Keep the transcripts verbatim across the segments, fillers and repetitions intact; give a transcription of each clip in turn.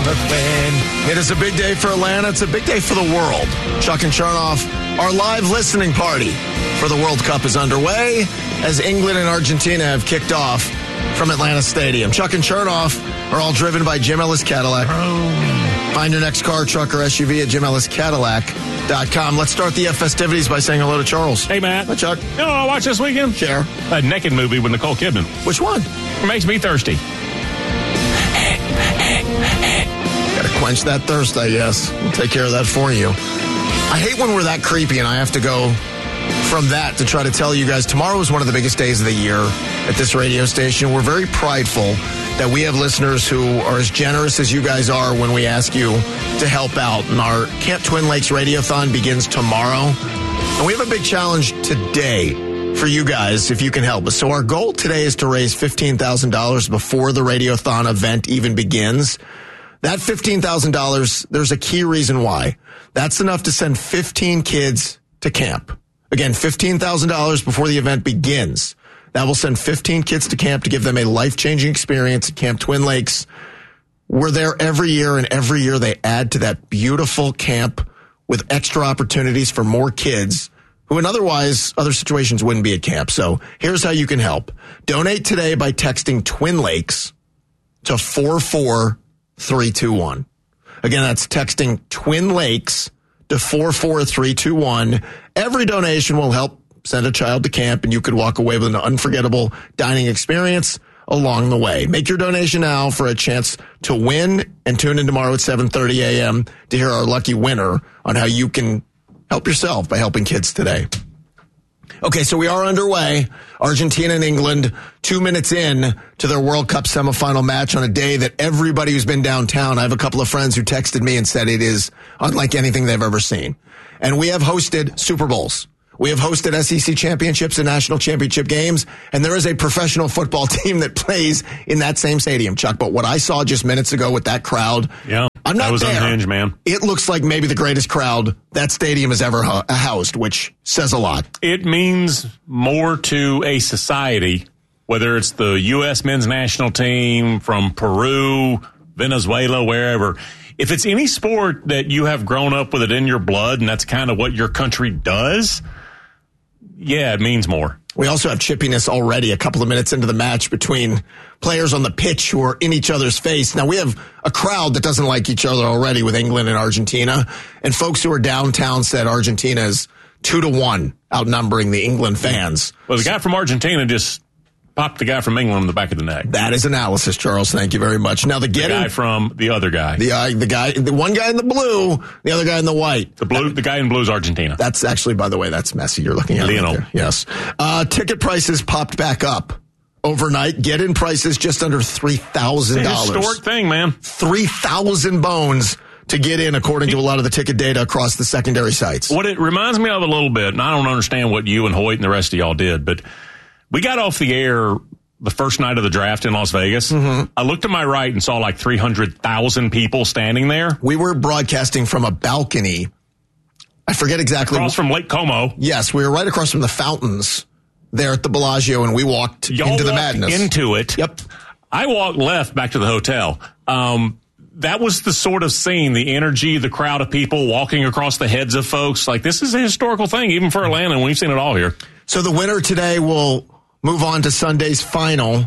It is a big day for Atlanta. It's a big day for the world. Chuck and Chernoff, our live listening party for the World Cup is underway as England and Argentina have kicked off from Atlanta Stadium. Chuck and Chernoff are all driven by Jim Ellis Cadillac. Find your next car, truck, or S U V at jim ellis cadillac dot com. Let's start the festivities by saying hello to Charles. Hey, Matt. Hi, Chuck. You know what I watched this weekend? Share. A naked movie with Nicole Kidman. Which one? It makes me thirsty. Gotta quench that thirst, I guess. We'll take care of that for you. I hate when we're that creepy and I have to go from that to try to tell you guys tomorrow is one of the biggest days of the year at this radio station. We're very prideful that we have listeners who are as generous as you guys are when we ask you to help out. And our Camp Twin Lakes Radiothon begins tomorrow. And we have a big challenge today for you guys if you can help us. So our goal today is to raise fifteen thousand dollars before the Radiothon event even begins. That fifteen thousand dollars, there's a key reason why. That's enough to send fifteen kids to camp. Again, fifteen thousand dollars before the event begins. That will send fifteen kids to camp to give them a life-changing experience at Camp Twin Lakes. We're there every year, and every year they add to that beautiful camp with extra opportunities for more kids who in otherwise other situations wouldn't be at camp. So here's how you can help. Donate today by texting Twin Lakes to four four three two one. Again, that's texting Twin Lakes to four four three two one. Every donation will help send a child to camp, and you could walk away with an unforgettable dining experience along the way. Make your donation now for a chance to win, and tune in tomorrow at seven thirty a.m. to hear our lucky winner on how you can help yourself by helping kids today. Okay, so we are underway. Argentina and England, two minutes in to their World Cup semifinal match on a day that everybody who's been downtown, I have a couple of friends who texted me and said it is unlike anything they've ever seen. And we have hosted Super Bowls. We have hosted S E C championships and national championship games, and there is a professional football team that plays in that same stadium, Chuck. But what I saw just minutes ago with that crowd, yeah, I'm not that was there. Unhinged, man. It looks like maybe the greatest crowd that stadium has ever ho- housed, which says a lot. It means more to a society, whether it's the U S men's national team from Peru, Venezuela, wherever. If it's any sport that you have grown up with it in your blood, and that's kind of what your country does, yeah, it means more. We also have chippiness already a couple of minutes into the match between players on the pitch who are in each other's face. Now, we have a crowd that doesn't like each other already with England and Argentina, and folks who are downtown said Argentina is two to one outnumbering the England fans. Well, the guy from Argentina just popped the guy from England in the back of the neck. That is analysis, Charles. Thank you very much. Now, the, the getting, guy from the other guy. The, uh, the guy, the one guy in the blue, the other guy in the white. The blue, the guy in blue is Argentina. That's actually, by the way, that's Messi you're looking at. Lionel. Right there. Yes. Uh, ticket prices popped back up overnight. Get-in prices just under three thousand dollars. It's a historic thing, man. three thousand bones to get in, according to a lot of the ticket data across the secondary sites. What it reminds me of a little bit, and I don't understand what you and Hoyt and the rest of y'all did, but we got off the air the first night of the draft in Las Vegas. Mm-hmm. I looked to my right and saw like three hundred thousand people standing there. We were broadcasting from a balcony. I forget exactly. Across from Lake Como. Yes, we were right across from the fountains there at the Bellagio, and we walked Y'all into the walked madness. into it. Yep. I walked left back to the hotel. Um, that was the sort of scene, the energy, the crowd of people walking across the heads of folks. Like, this is a historical thing, even for Atlanta, and we've seen it all here. So the winner today will move on to Sunday's final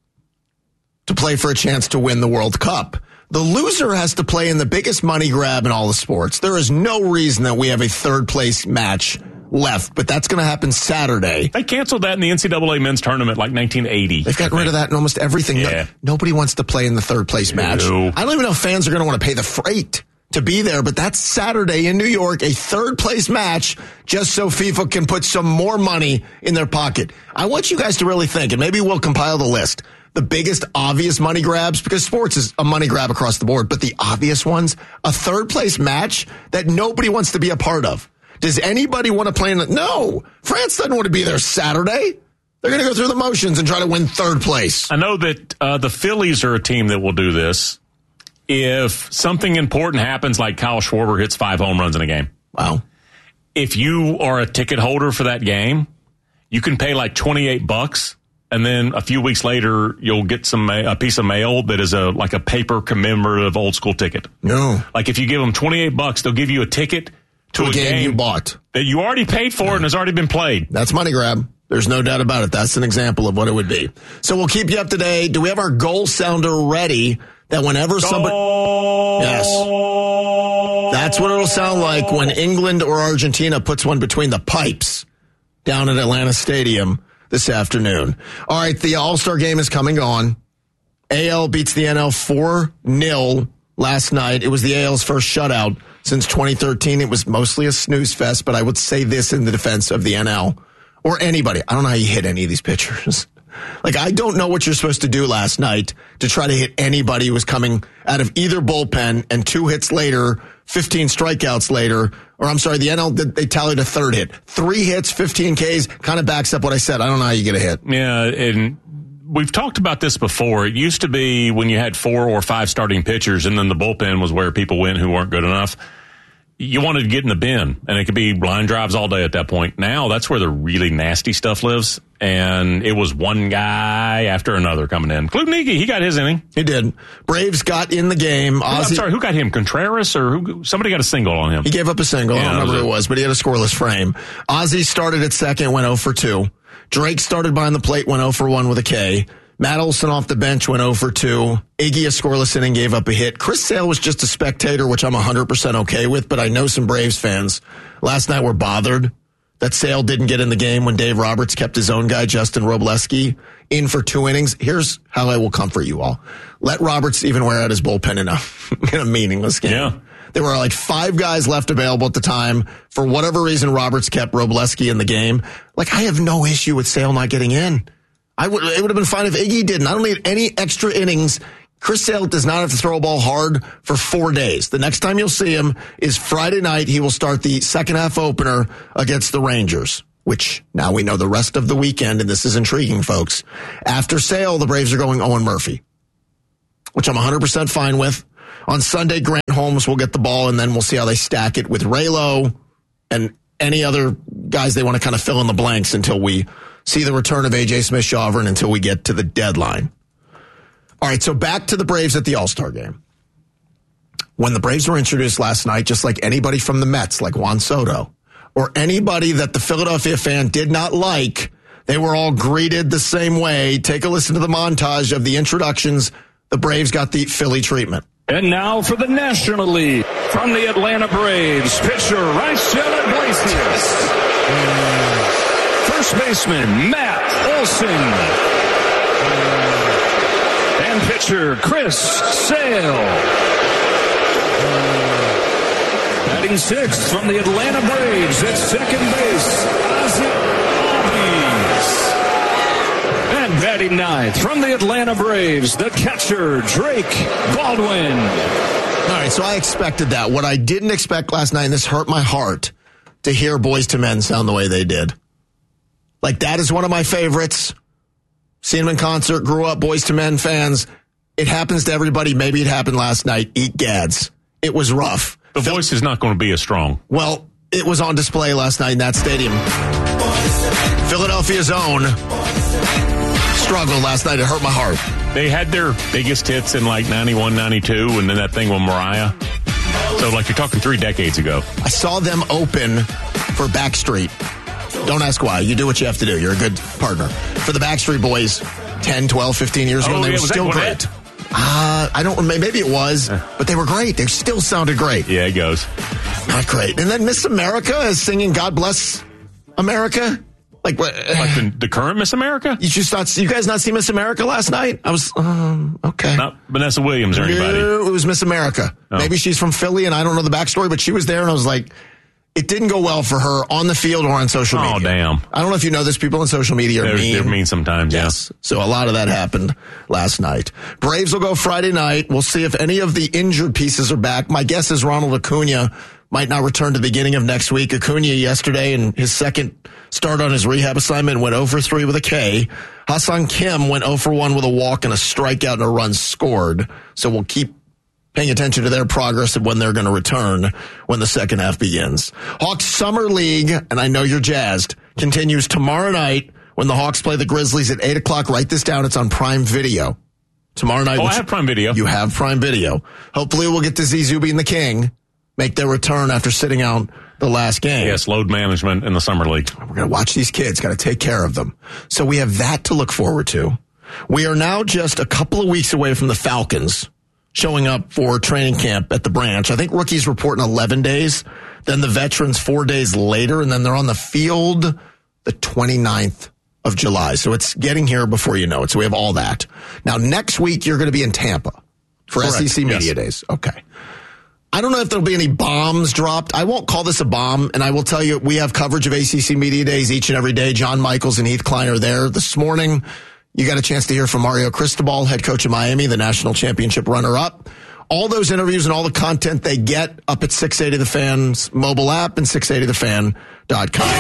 to play for a chance to win the World Cup. The loser has to play in the biggest money grab in all the sports. There is no reason that we have a third place match left, but that's going to happen Saturday. They canceled that in the N C double A men's tournament like nineteen eighty. They've gotten rid of that in almost everything. Yeah. No, nobody wants to play in the third place match. No. I don't even know if fans are going to want to pay the freight to be there, but that's Saturday in New York, a third place match, just so FIFA can put some more money in their pocket. I want you guys to really think, and maybe we'll compile the list. The biggest obvious money grabs, because sports is a money grab across the board, but the obvious ones, a third place match that nobody wants to be a part of. Does anybody want to play in it? No. France doesn't want to be there Saturday. They're going to go through the motions and try to win third place. I know that uh, the Phillies are a team that will do this if something important happens, like Kyle Schwarber hits five home runs in a game. Wow. If you are a ticket holder for that game, you can pay like twenty-eight bucks and then a few weeks later, you'll get some a piece of mail that is a like a paper commemorative old school ticket. No. Like if you give them twenty-eight bucks, they'll give you a ticket to, to a, a game, game you bought that you already paid for no. and has already been played. That's money grab. There's no doubt about it. That's an example of what it would be. So we'll keep you up to date. Do we have our goal sounder ready that whenever somebody... Yes. That's what it'll sound like when England or Argentina puts one between the pipes down at Atlanta Stadium this afternoon. All right, the All-Star game is coming on. A L beats the N L four nil last night. It was the A L's first shutout since twenty thirteen. It was mostly a snooze fest, but I would say this in the defense of the N L. Or anybody. I don't know how you hit any of these pitchers. Like, I don't know what you're supposed to do last night to try to hit anybody who was coming out of either bullpen, and two hits later, fifteen strikeouts later, or I'm sorry, the N L, they tallied a third hit. Three hits, fifteen Ks, kind of backs up what I said. I don't know how you get a hit. Yeah, and we've talked about this before. It used to be when you had four or five starting pitchers, and then the bullpen was where people went who weren't good enough. You wanted to get in the bin, and it could be line drives all day at that point. Now, that's where the really nasty stuff lives, and it was one guy after another coming in. Including Iggy, he got his inning. He did. Braves got in the game. Ozzie, I'm sorry, who got him? Contreras, or who? Somebody got a single on him. He gave up a single. Yeah, I don't remember who it was, but he had a scoreless frame. Ozzie started at second, went oh for two. Drake started behind the plate, went oh for one with a K. Matt Olson off the bench went oh for two. Iggy, a scoreless inning, gave up a hit. Chris Sale was just a spectator, which I'm one hundred percent okay with, but I know some Braves fans last night were bothered that Sale didn't get in the game when Dave Roberts kept his own guy, Justin Robleski, in for two innings. Here's how I will comfort you all. Let Roberts even wear out his bullpen in a, in a meaningless game. Yeah. There were like five guys left available at the time. For whatever reason, Roberts kept Robleski in the game. Like, I have no issue with Sale not getting in. I would, it would have been fine if Iggy didn't. I don't need any extra innings. Chris Sale does not have to throw a ball hard for four days. The next time you'll see him is Friday night. He will start the second half opener against the Rangers, which now we know the rest of the weekend, and this is intriguing, folks. After Sale, the Braves are going Owen Murphy, which I'm one hundred percent fine with. On Sunday, Grant Holmes will get the ball, and then we'll see how they stack it with Raylo and any other guys they want to kind of fill in the blanks until we see the return of A J Smith-Shawver until we get to the deadline. All right, so back to the Braves at the All-Star game. When the Braves were introduced last night, just like anybody from the Mets, like Juan Soto, or anybody that the Philadelphia fan did not like, they were all greeted the same way. Take a listen to the montage of the introductions. The Braves got the Philly treatment. And now for the National League, from the Atlanta Braves, pitcher Raisel Iglesias. First baseman Matt Olson. And pitcher Chris Sale. Batting sixth from the Atlanta Braves at second base, Ozzie Albies. And batting ninth from the Atlanta Braves, the catcher Drake Baldwin. All right, so I expected that. What I didn't expect last night, and this hurt my heart, to hear Boyz two Men sound the way they did. Like, that is one of my favorites. Seen them in concert, grew up, Boyz two Men fans. It happens to everybody. Maybe it happened last night. Eat gads. It was rough. The Phil- voice is not going to be as strong. Well, it was on display last night in that stadium. Philadelphia's own struggled last night. It hurt my heart. They had their biggest hits in like ninety-one, ninety-two, and then that thing with Mariah. So, like, you're talking three decades ago. I saw them open for Backstreet. Don't ask why. You do what you have to do. You're a good partner. For the Backstreet Boys ten, twelve, fifteen years ago, oh, and they yeah, were still great. Uh, I don't remember. Maybe it was, but they were great. They still sounded great. Yeah, it goes. Not great. And then Miss America is singing God Bless America. Like, what? Like the, the current Miss America? You just not, you guys not see Miss America last night? I was, um, okay. Not Vanessa Williams or anybody. No, it was Miss America. Oh. Maybe she's from Philly and I don't know the backstory, but she was there and I was like, it didn't go well for her on the field or on social media. Oh, damn. I don't know if you know this. People on social media are they're, mean. They're mean sometimes, yes. Yeah. So a lot of that happened last night. Braves will go Friday night. We'll see if any of the injured pieces are back. My guess is Ronald Acuna might not return to the beginning of next week. Acuna yesterday in his second start on his rehab assignment went oh for three with a K. Ha-Seong Kim went oh for one with a walk and a strikeout and a run scored. So we'll keep paying attention to their progress and when they're going to return when the second half begins. Hawks Summer League, and I know you're jazzed, continues tomorrow night when the Hawks play the Grizzlies at eight o'clock. Write this down. It's on Prime Video. Tomorrow night. Oh, I have Prime Video. You have Prime Video. Hopefully we'll get to Z Zuby and the King make their return after sitting out the last game. Yes, load management in the Summer League. We're going to watch these kids. Got to take care of them. So we have that to look forward to. We are now just a couple of weeks away from the Falcons showing up for training camp at the branch. I think rookies report in eleven days, then the veterans four days later, and then they're on the field the twenty-ninth of July. So it's getting here before you know it. So we have all that. Now, next week, you're going to be in Tampa for Correct. S E C Media yes. Days. Okay. I don't know if there'll be any bombs dropped. I won't call this a bomb, and I will tell you, we have coverage of A C C Media Days each and every day. John Michaels and Heath Klein are there. This morning, you got a chance to hear from Mario Cristobal, head coach of Miami, the national championship runner-up. All those interviews and all the content they get up at six eighty The Fan's mobile app and six eighty the fan dot com.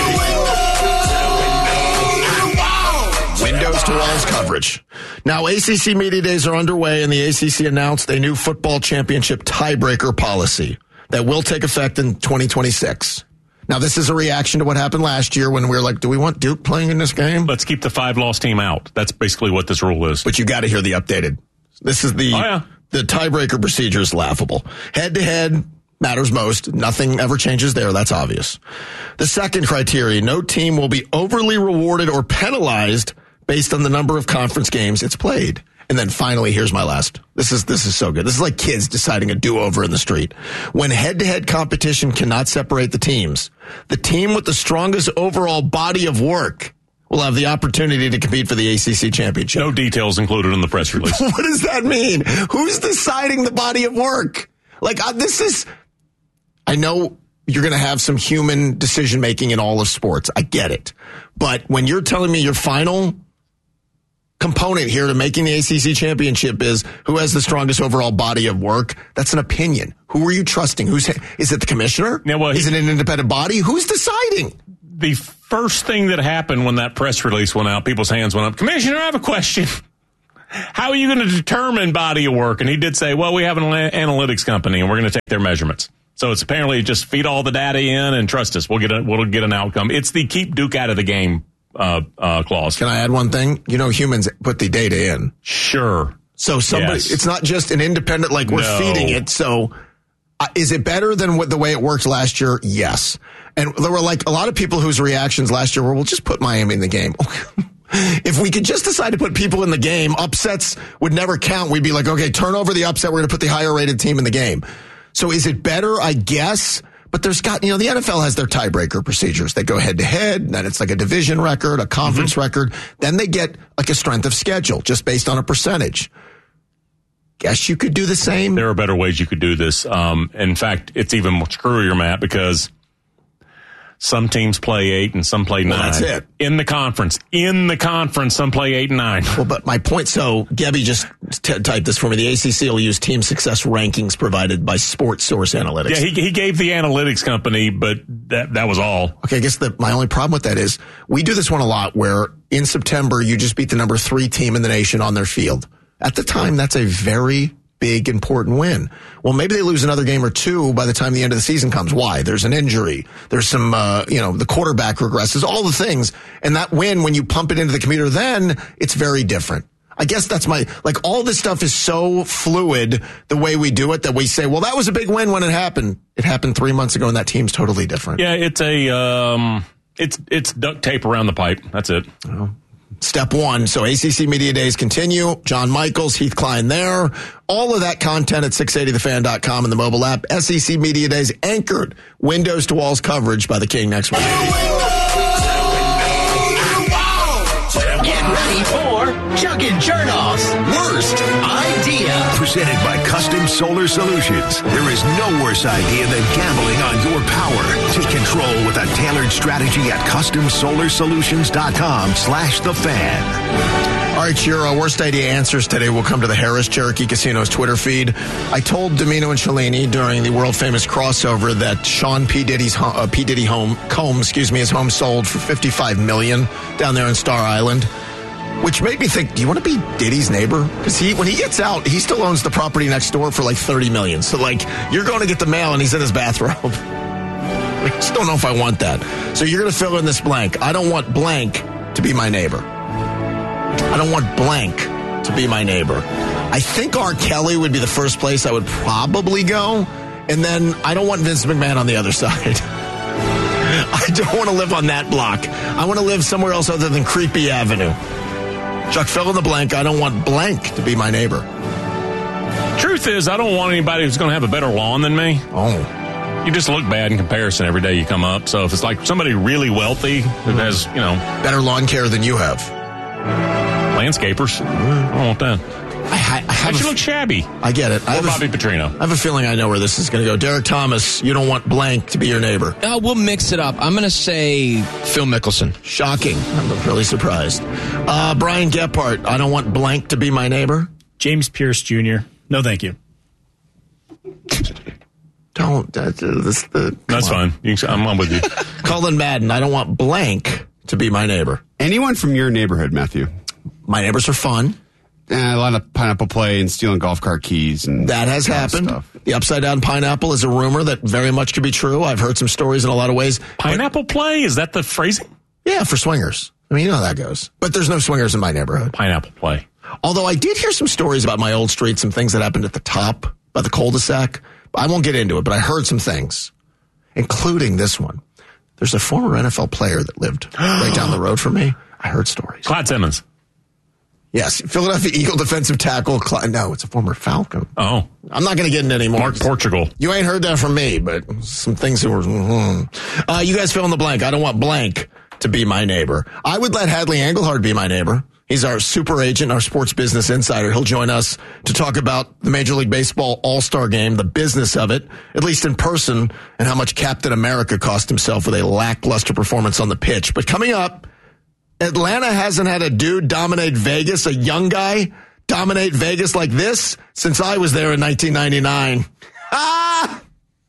Windows to walls coverage. Now, A C C Media Days are underway, and the A C C announced a new football championship tiebreaker policy that will take effect in twenty twenty-six. Now, this is a reaction to what happened last year when we were like, do we want Duke playing in this game? Let's keep the five-loss team out. That's basically what this rule is. But you got to hear the updated. This is the, oh, yeah. the tiebreaker procedure is laughable. Head-to-head matters most. Nothing ever changes there. That's obvious. The second criteria, no team will be overly rewarded or penalized based on the number of conference games it's played. And then finally, here's my last. This is this is so good. This is like kids deciding a do-over in the street. When head-to-head competition cannot separate the teams, the team with the strongest overall body of work will have the opportunity to compete for the A C C championship. No details included in the press release. What does that mean? Who's deciding the body of work? Like, uh, this is... I know you're going to have some human decision-making in all of sports. I get it. But when you're telling me your final component here to making the A C C championship is who has the strongest overall body of work, that's an opinion. Who are you trusting? Who's is it the commissioner? Yeah, well, is it an independent body? Who's deciding? The first thing that happened when that press release went out, people's hands went up. Commissioner, I have a question. How are you going to determine body of work? And he did say, well, we have an analytics company and we're going to take their measurements. So it's apparently just feed all the data in and trust us. We'll get a, we'll get an outcome. It's the keep Duke out of the game uh, uh, clause. Can I add one thing? You know, humans put the data in. Sure. So somebody, yes. It's not just an independent, like we're no. feeding it. So uh, is it better than what the way it worked last year? Yes. And there were like a lot of people whose reactions last year were, we'll just put Miami in the game. If we could just decide to put people in the game, upsets would never count. We'd be like, okay, turn over the upset. We're going to put the higher rated team in the game. So is it better? I guess. But there's got, you know, the N F L has their tiebreaker procedures. They go head to head, then it's like a division record, a conference mm-hmm. record. Then they get like a strength of schedule just based on a percentage. Guess you could do the same. There are better ways you could do this. Um, in fact, it's even more screwier, Matt, because some teams play eight and some play nine. Well, that's it. In the conference. In the conference, some play eight and nine. Well, but my point, so Gebby just t- typed this for me. The A C C will use team success rankings provided by Sports Source Analytics. Yeah, he, he gave the analytics company, but that that was all. Okay, I guess the, my only problem with that is we do this one a lot where in September you just beat the number three team in the nation on their field. At the time, that's a very big, important win. Well, maybe they lose another game or two by the time the end of the season comes. Why? There's an injury. There's some, uh, you know, the quarterback regresses, all the things. And that win, when you pump it into the computer, then it's very different. I guess that's my, like, all this stuff is so fluid the way we do it that we say, well, that was a big win when it happened. It happened three months ago and that team's totally different. Yeah, it's a, um, it's, it's duct tape around the pipe. That's it. Oh. Step one. So A C C Media Days continue. John Michaels, Heath Klein there. All of that content at six eighty the fan dot com and the mobile app. S E C Media Days anchored Windows to Walls coverage by the King next week. Get ready for Chuggin' Chernoff's Worst Idea. Presented by Custom Solar Solutions. There is no worse idea than gambling on your power. Take control with a tailored strategy at custom solar solutions dot com slash the fan. All right, your uh, worst idea answers today will come to the Harris Cherokee Casino's Twitter feed. I told Domino and Cellini during the world-famous crossover that Sean P. Diddy's home, uh, P. Diddy home, Combs, excuse me, his home sold for fifty-five million dollars down there in Star Island, which made me think, do you want to be Diddy's neighbor? Because he, when he gets out, he still owns the property next door for like thirty million dollars. So, like, you're going to get the mail and he's in his bathrobe. I just don't know if I want that. So you're going to fill in this blank. I don't want blank to be my neighbor. I don't want blank to be my neighbor. I think R. Kelly would be the first place I would probably go. And then I don't want Vince McMahon on the other side. I don't want to live on that block. I want to live somewhere else other than Creepy Avenue. Chuck, fill in the blank. I don't want blank to be my neighbor. Truth is, I don't want anybody who's going to have a better lawn than me. Oh. You just look bad in comparison every day you come up. So if it's like somebody really wealthy that has, you know... better lawn care than you have. Landscapers. I don't want that. I, I, I have you a, look shabby. I get it. I Or have Bobby a, Petrino. I have a feeling I know where this is going to go. Derek Thomas, you don't want blank to be your neighbor. Uh, we'll mix it up. I'm going to say Phil Mickelson. Shocking. I'm really surprised. Uh, Brian Gephardt, I don't want blank to be my neighbor. James Pierce Junior No, thank you. Don't. Uh, this, the, That's on. fine. You can, I'm, I'm with you. Cullen Madden, I don't want blank to be my neighbor. Anyone from your neighborhood, Matthew? My neighbors are fun. Eh, a lot of pineapple play and stealing golf cart keys. And that has happened. Stuff. The upside down pineapple is a rumor that very much could be true. I've heard some stories in a lot of ways. Pineapple play? Is that the phrasing? Yeah, for swingers. I mean, you know how that goes. But there's no swingers in my neighborhood. Pineapple play. Although I did hear some stories about my old street, some things that happened at the top by the cul-de-sac. I won't get into it, but I heard some things, including this one. There's a former N F L player that lived right down the road from me. I heard stories. Clyde Simmons. Yes, Philadelphia Eagle defensive tackle. Clyde, no, it's a former Falcon. Oh. I'm not going to get into any more. Mark Portugal. You ain't heard that from me, but some things that were... Mm-hmm. Uh, you guys fill in the blank. I don't want blank to be my neighbor. I would let Hadley Engelhard be my neighbor. He's our super agent, our sports business insider. He'll join us to talk about the Major League Baseball All-Star Game, the business of it, at least in person, and how much Captain America cost himself with a lackluster performance on the pitch. But coming up, Atlanta hasn't had a dude dominate Vegas, a young guy dominate Vegas like this since I was there in nineteen ninety-nine. Ah!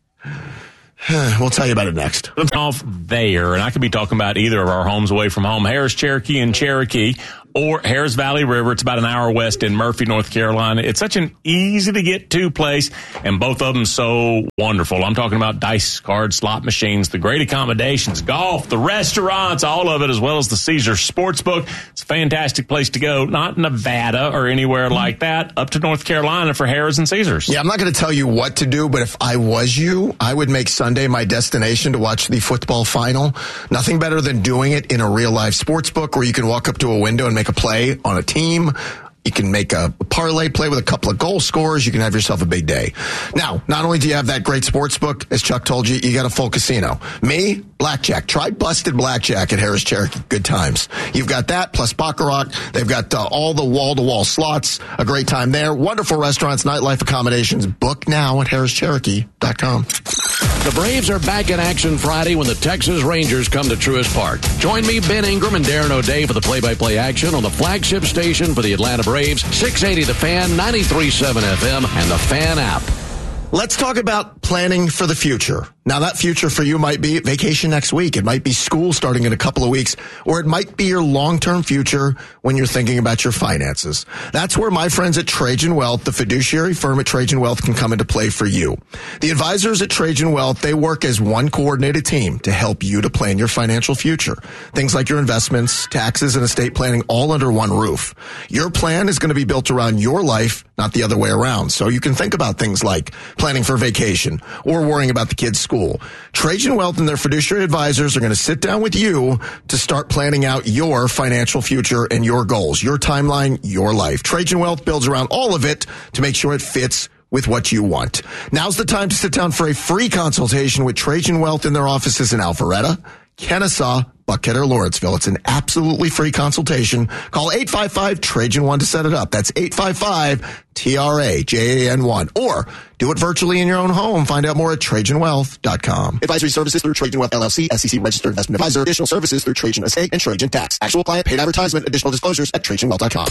We'll tell you about it next. Off there, and I could be talking about either of our homes away from home, Harris, Cherokee, and Cherokee, or Harris Valley River. It's about an hour west in Murphy, North Carolina. It's such an easy-to-get-to place, and both of them so wonderful. I'm talking about dice, cards, slot machines, the great accommodations, golf, the restaurants, all of it, as well as the Caesars Sportsbook. It's a fantastic place to go. Not Nevada or anywhere like that. Up to North Carolina for Harris and Caesars. Yeah, I'm not going to tell you what to do, but if I was you, I would make Sunday my destination to watch the football final. Nothing better than doing it in a real-life sports book where you can walk up to a window and make a play on a team. You can make a parlay play with a couple of goal scorers. You can have yourself a big day. Now, not only do you have that great sports book, as Chuck told you, you got a full casino. Me, blackjack. Try busted blackjack at Harris Cherokee. Good times. You've got that, plus Baccarat. They've got uh, all the wall-to-wall slots. A great time there. Wonderful restaurants, nightlife accommodations. Book now at harris cherokee dot com. The Braves are back in action Friday when the Texas Rangers come to Truist Park. Join me, Ben Ingram, and Darren O'Day for the play-by-play action on the flagship station for the Atlanta Braves, six eighty The Fan, ninety-three point seven F M, and the Fan app. Let's talk about planning for the future. Now, that future for you might be vacation next week. It might be school starting in a couple of weeks, or it might be your long-term future when you're thinking about your finances. That's where my friends at Trajan Wealth, the fiduciary firm at Trajan Wealth, can come into play for you. The advisors at Trajan Wealth, they work as one coordinated team to help you to plan your financial future. Things like your investments, taxes, and estate planning all under one roof. Your plan is going to be built around your life, not the other way around. So you can think about things like planning for vacation or worrying about the kids' school. Trajan Wealth and their fiduciary advisors are going to sit down with you to start planning out your financial future and your goals, your timeline, your life. Trajan Wealth builds around all of it to make sure it fits with what you want. Now's the time to sit down for a free consultation with Trajan Wealth in their offices in Alpharetta, Kennesaw, Buckhead, or Lawrenceville. It's an absolutely free consultation. Call eight five five, Trajan one to set it up. That's eight five five, T R A J A N one. Or do it virtually in your own home. Find out more at Trajan Wealth dot com. Advisory services through Trajan Wealth, L L C, S E C registered investment advisor. Additional services through Trajan Estate and Trajan Tax. Actual client paid advertisement. Additional disclosures at Trajan Wealth dot com.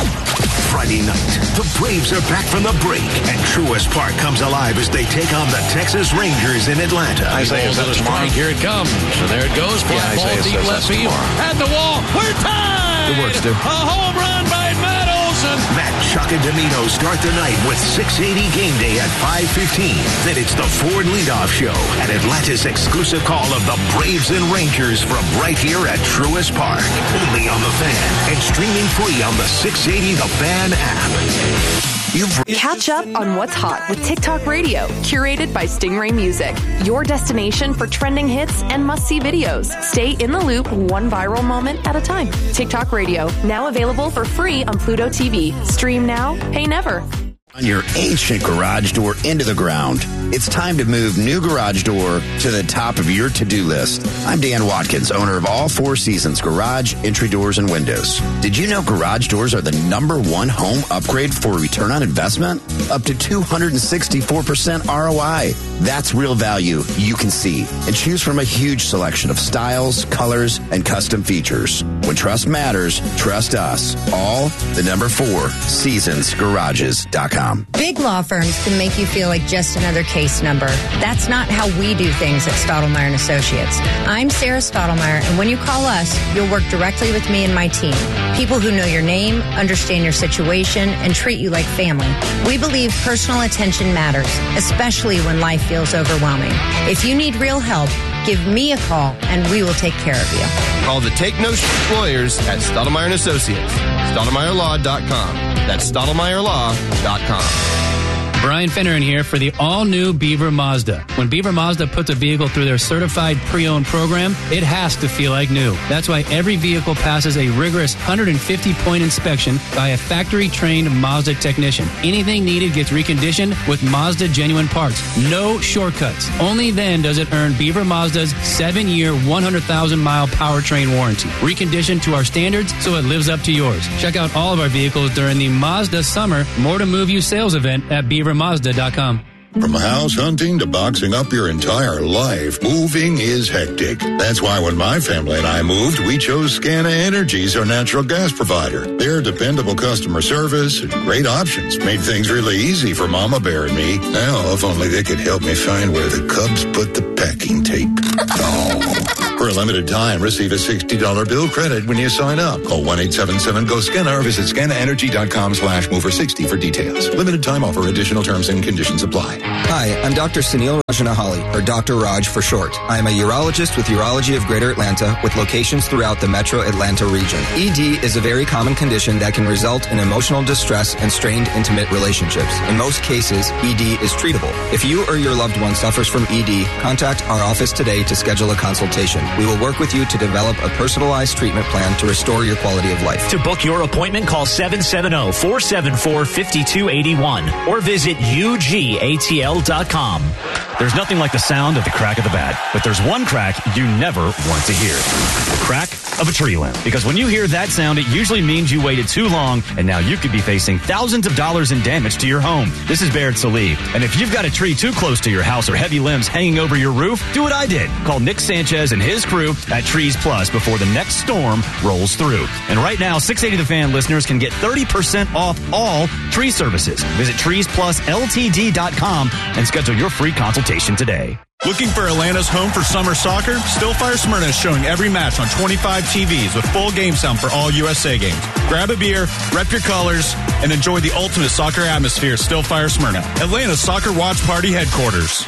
Friday night, the Braves are back from the break, and Truist Park comes alive as they take on the Texas Rangers in Atlanta. Isaiah says strike. Here it comes. So there it goes. Fly ball deep left field. At the wall. We're tied. It works, dude. A home run by Meadows. Wilson. Matt Chuck and Domino start the night with six eighty Game Day at five fifteen. Then it's the Ford Leadoff Show, an Atlantis exclusive call of the Braves and Rangers from right here at Truist Park. Only on The Fan and streaming free on the six eighty The Fan app. You've Catch up on what's hot with TikTok Radio, curated by Stingray Music. Your destination for trending hits and must-see videos. Stay in the loop one viral moment at a time. TikTok Radio, now available for free on Pluto T V. Stream now, pay never. On your ancient garage door into the ground. It's time to move new garage door to the top of your to-do list. I'm Dan Watkins, owner of All Four Seasons Garage, Entry Doors, and Windows. Did you know garage doors are the number one home upgrade for return on investment? Up to two hundred sixty-four percent R O I. That's real value you can see. And choose from a huge selection of styles, colors, and custom features. When trust matters, trust us. All the number four, seasons garages dot com. Big law firms can make you feel like just another case number. That's not how we do things at Stottlemyre and Associates. I'm Sarah Stottlemyre, and when you call us, you'll work directly with me and my team. People who know your name, understand your situation, and treat you like family. We believe personal attention matters, especially when life feels overwhelming. If you need real help, give me a call, and we will take care of you. Call the Take No Shit Lawyers at Stottlemyre and Associates. Stottlemyre Law dot com. That's Stottlemyre Law dot com. Brian Finneran here for the all-new Beaver Mazda. When Beaver Mazda puts a vehicle through their certified pre-owned program, it has to feel like new. That's why every vehicle passes a rigorous one hundred fifty point inspection by a factory-trained Mazda technician. Anything needed gets reconditioned with Mazda genuine parts. No shortcuts. Only then does it earn Beaver Mazda's seven-year, one hundred thousand mile powertrain warranty. Reconditioned to our standards so it lives up to yours. Check out all of our vehicles during the Mazda Summer More to Move You sales event at Beaver Mazda dot com. From house hunting to boxing up your entire life, moving is hectic. That's why when my family and I moved, we chose Scana Energy, our natural gas provider. Their dependable customer service and great options made things really easy for Mama Bear and me. Now, if only they could help me find where the Cubs put the packing tape. Oh. For a limited time, receive a sixty dollar bill credit when you sign up. Call one eight seven seven G O S C A N A or visit scana energy dot com slash mover sixty for details. Limited time offer. Additional terms and conditions apply. Hi, I'm Doctor Sunil Rajanahali, or Doctor Raj for short. I am a urologist with Urology of Greater Atlanta with locations throughout the metro Atlanta region. E D is a very common condition that can result in emotional distress and strained intimate relationships. In most cases, E D is treatable. If you or your loved one suffers from E D, contact our office today to schedule a consultation. We will work with you to develop a personalized treatment plan to restore your quality of life. To book your appointment, call seven seven zero, four seven four, five two eight one or visit U G A T L dot com. There's nothing like the sound of the crack of the bat, but there's one crack you never want to hear. The crack of a tree limb. Because when you hear that sound, it usually means you waited too long, and now you could be facing thousands of dollars in damage to your home. This is Barrett Salih, and if you've got a tree too close to your house or heavy limbs hanging over your roof, do what I did. Call Nick Sanchez and his crew at Trees Plus before the next storm rolls through. And right now, six eighty The Fan listeners can get thirty percent off all tree services. Visit trees plus L T D dot com and schedule your free consultation today. Looking for Atlanta's home for summer soccer? Stillfire Smyrna is showing every match on twenty-five T Vs with full game sound for all U S A games. Grab a beer, rep your colors, and enjoy the ultimate soccer atmosphere at Stillfire Smyrna, Atlanta's soccer watch party headquarters.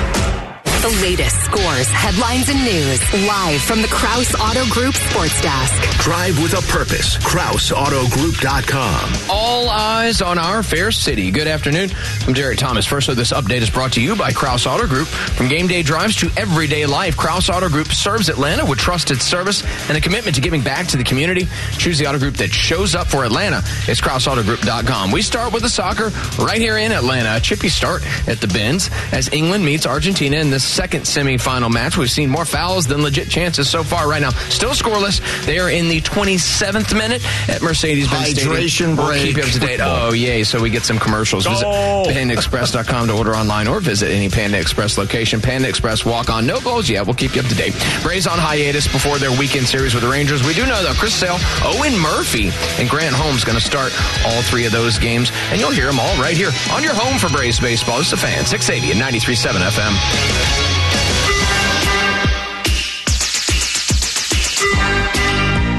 The latest scores, headlines, and news live from the Krause Auto Group Sports Desk. Drive with a purpose. Krause Auto Group dot com. All eyes on our fair city. Good afternoon. I'm Derek Thomas. First, this update is brought to you by Krause Auto Group. From game day drives to everyday life, Krause Auto Group serves Atlanta with trusted service and a commitment to giving back to the community. Choose the auto group that shows up for Atlanta. It's Krause Auto Group dot com. We start with the soccer right here in Atlanta. A chippy start at the Benz as England meets Argentina in this second semifinal match. We've seen more fouls than legit chances so far right now. Still scoreless. They are in the twenty-seventh minute at Mercedes-Benz Hydration Stadium. break. We'll keep you up to date. Oh, yay. So we get some commercials. Visit Panda Express dot com to order online or visit any Panda Express location. Panda Express walk on. No goals yet. We'll keep you up to date. Braves on hiatus before their weekend series with the Rangers. We do know, though, Chris Sale, Owen Murphy, and Grant Holmes going to start all three of those games. And you'll hear them all right here on your home for Braves baseball. This is The Fan, six eighty and ninety-three point seven F M.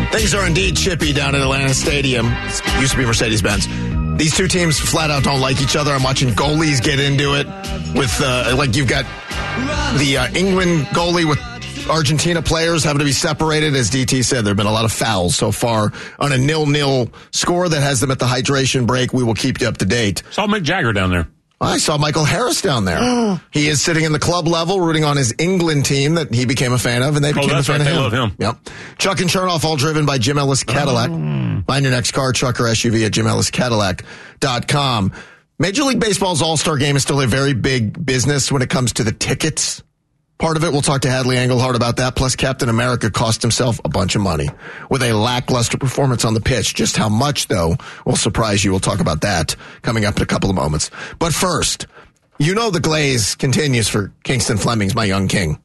Things are indeed chippy down at Atlanta Stadium. It used to be Mercedes-Benz. These two teams flat out don't like each other. I'm watching goalies get into it with, uh, like, you've got the uh, England goalie with Argentina players having to be separated. As D T said, there have been a lot of fouls so far on a nil-nil score that has them at the hydration break. We will keep you up to date. Saw Mick Jagger down there. I saw Michael Harris down there. He is sitting in the club level rooting on his England team that he became a fan of, and they Oh, became a that's fan right. of They him. love him. Yep. Chuck and Chernoff, all driven by Jim Ellis Cadillac. Oh. Find your next car, truck, or S U V at jim ellis cadillac dot com. Major League Baseball's All-Star Game is still a very big business when it comes to the tickets part of it. We'll talk to Hadley Engelhardt about that. Plus, Captain America cost himself a bunch of money with a lackluster performance on the pitch. Just how much, though, will surprise you. We'll talk about that coming up in a couple of moments. But first, you know the glaze continues for Kingston Flemings, my young king,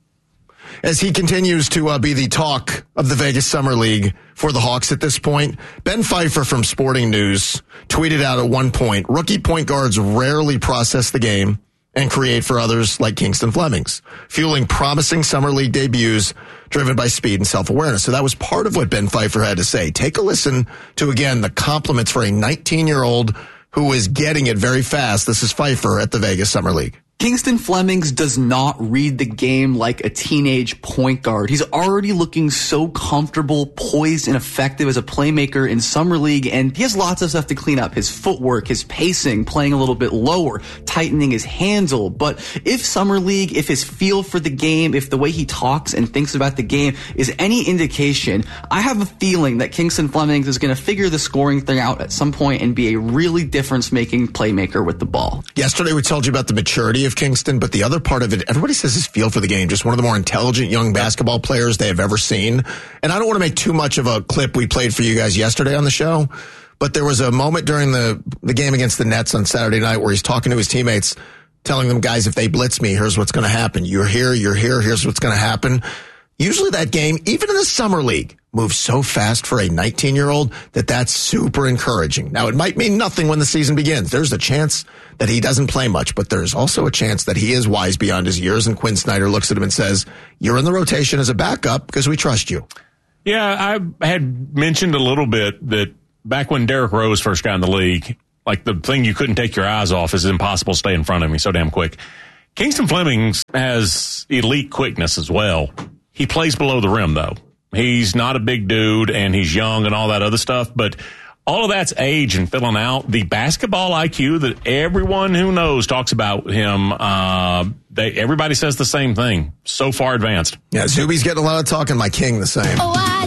as he continues to uh, be the talk of the Vegas Summer League for the Hawks at this point. Ben Pfeiffer from Sporting News tweeted out at one point, rookie point guards rarely process the game and create for others like Kingston Flemings, fueling promising Summer League debuts driven by speed and self-awareness. So that was part of what Ben Pfeiffer had to say. Take a listen to, again, the compliments for a nineteen-year-old who is getting it very fast. This is Pfeiffer at the Vegas Summer League. Kingston Flemings does not read the game like a teenage point guard. He's already looking so comfortable, poised, and effective as a playmaker in Summer League, and he has lots of stuff to clean up. His footwork, his pacing, playing a little bit lower, tightening his handle. But if Summer League, if his feel for the game, if the way he talks and thinks about the game is any indication, I have a feeling that Kingston Flemings is going to figure the scoring thing out at some point and be a really difference-making playmaker with the ball. Yesterday we told you about the maturity of Kingston, but the other part of it, everybody says his feel for the game, just one of the more intelligent young basketball players they have ever seen. And I don't want to make too much of a clip we played for you guys yesterday on the show, but there was a moment during the, the game against the Nets on Saturday night where he's talking to his teammates, telling them, guys, if they blitz me, here's what's going to happen. You're here, you're here, here's what's going to happen. Usually that game, even in the Summer League, moves so fast for a nineteen-year-old that that's super encouraging. Now, it might mean nothing when the season begins. There's a chance that he doesn't play much, but there's also a chance that he is wise beyond his years, and Quinn Snyder looks at him and says, you're in the rotation as a backup because we trust you. Yeah, I had mentioned a little bit that back when Derrick Rose first got in the league, like the thing you couldn't take your eyes off is it's impossible to stay in front of him. He's so damn quick. Kingston Flemings has elite quickness as well. He plays below the rim, though. He's not a big dude, and he's young and all that other stuff, but all of that's age and filling out. The basketball I Q that everyone who knows talks about him, uh, they, everybody says the same thing. So far advanced. Yeah, Zuby's getting a lot of talk, and my king the same. Oh, I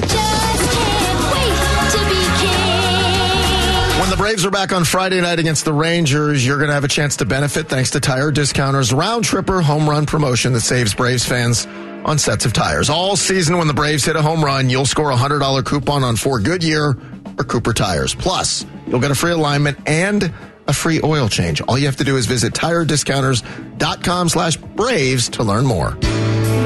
just can't wait to be king. When the Braves are back on Friday night against the Rangers, you're going to have a chance to benefit thanks to Tire Discounters' Round Tripper Home Run promotion that saves Braves fans on sets of tires. All season when the Braves hit a home run, you'll score a one hundred dollars coupon on four Goodyear or Cooper tires. Plus, you'll get a free alignment and a free oil change. All you have to do is visit tire discounters dot com slash Braves to learn more.